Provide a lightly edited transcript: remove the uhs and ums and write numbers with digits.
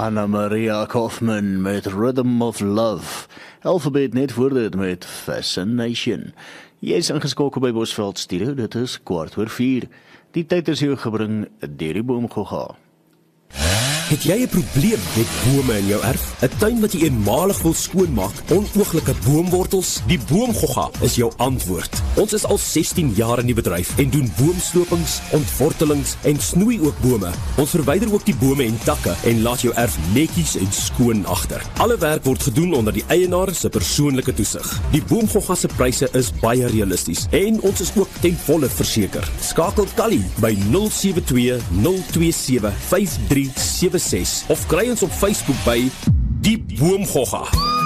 Anna Maria Kaufman met Rhythm of Love. Alfabet net voor dit met Fascination. Jy is ingeskakel by Bosveld Studio, dit is 4:15. Die tyd is jou gebring deur die Boomgogga. Het jy 'n probleem met bome in jou erf? 'n Tuin wat jy eenmalig wil skoonmaak, onooglike boomwortels? Die Boomgogga is jou antwoord. Ons is al 16 jaar in die bedryf en doen boomslopings, ontwortelings en snoei ook bome. Ons verwyder ook die bome en takke en laat jou erf netjies en skoon agter. Alle werk word gedoen onder die eienaar se persoonlike toesig. Die Boomgogga se pryse is baie realisties en ons is ook ten volle verseker. Skakel Callie by 072 027 5376 of kry ons op Facebook by Die Boomgogga.